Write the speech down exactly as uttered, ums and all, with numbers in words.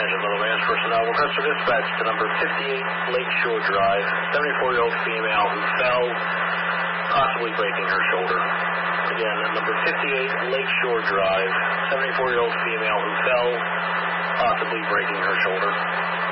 Dispatch of Little Ranch personnel. Request for dispatch to number fifty-eight Lakeshore Drive, seventy-four-year-old female who fell, possibly breaking her shoulder. Again, number fifty-eight Lakeshore Drive, seventy-four-year-old female who fell, possibly breaking her shoulder.